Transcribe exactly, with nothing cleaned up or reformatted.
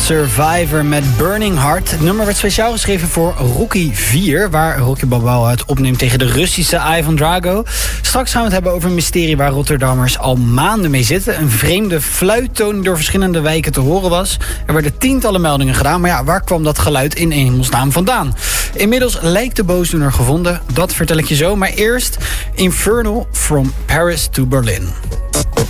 Survivor met Burning Heart. Het nummer werd speciaal geschreven voor Rocky vier... waar Rocky Balboa het opneemt tegen de Russische Ivan Drago. Straks gaan we het hebben over een mysterie waar Rotterdammers al maanden mee zitten. Een vreemde fluittoon die door verschillende wijken te horen was. Er werden tientallen meldingen gedaan, maar ja, waar kwam dat geluid in hemelsnaam vandaan? Inmiddels lijkt de boosdoener gevonden, dat vertel ik je zo. Maar eerst Infernal from Paris to Berlin.